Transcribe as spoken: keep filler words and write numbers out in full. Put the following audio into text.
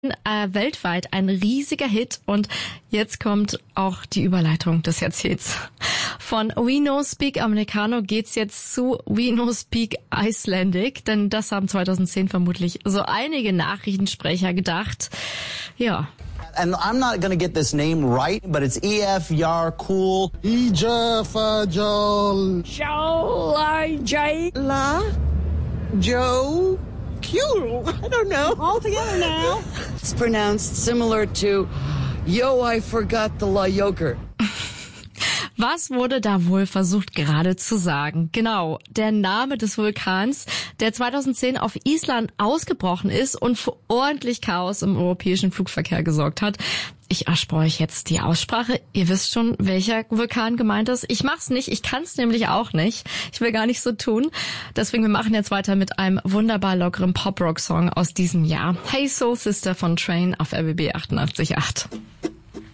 Äh, weltweit ein riesiger Hit und jetzt kommt auch die Überleitung des Jahrzehnts. Von We No Speak Americano geht's jetzt zu We No Speak Icelandic, denn das haben zweitausendzehn vermutlich so einige Nachrichtensprecher gedacht. Ja. And I'm not going to get this name right, but it's E F Yar Cool. Ejafajal. Shalai La Joe Cool. I don't know. All together now. It's pronounced similar to Yo, I forgot the La Yogurt. Was wurde da wohl versucht gerade zu sagen? Genau, der Name des Vulkans, der zweitausendzehn auf Island ausgebrochen ist und für ordentlich Chaos im europäischen Flugverkehr gesorgt hat. Ich erspare euch jetzt die Aussprache. Ihr wisst schon, welcher Vulkan gemeint ist. Ich mach's nicht, ich kann's nämlich auch nicht. Ich will gar nicht so tun. Deswegen, wir machen jetzt weiter mit einem wunderbar lockeren Pop-Rock-Song aus diesem Jahr. Hey Soul Sister von Train auf R B B achtundachtzig Komma acht.